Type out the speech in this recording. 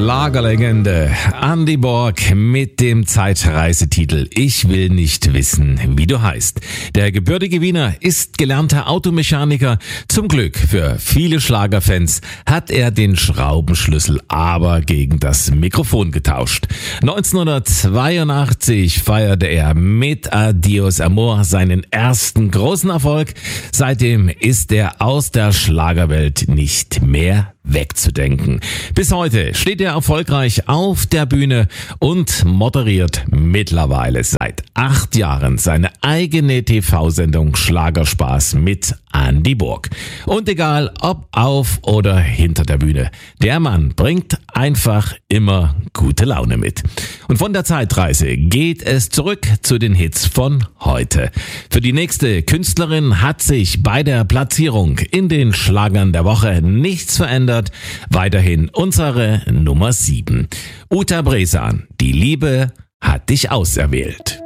Schlagerlegende Andy Borg mit dem Zeitreisetitel Ich will nicht wissen, wie du heißt. Der gebürtige Wiener ist gelernter Automechaniker. Zum Glück für viele Schlagerfans hat er den Schraubenschlüssel aber gegen das Mikrofon getauscht. 1982 feierte er mit Adios Amor seinen ersten großen Erfolg. Seitdem ist er aus der Schlagerwelt nicht mehr wegzudenken. Bis heute steht er erfolgreich auf der Bühne und moderiert mittlerweile seit 8 Jahren seine eigene TV-Sendung Schlagerspaß mit Andy Borg. Und egal ob auf oder hinter der Bühne, der Mann bringt einfach immer gute Laune mit. Und von der Zeitreise geht es zurück zu den Hits von heute. Für die nächste Künstlerin hat sich bei der Platzierung in den Schlagern der Woche nichts verändert. Weiterhin unsere Nummer 7. Uta Bresan, die Liebe hat dich auserwählt.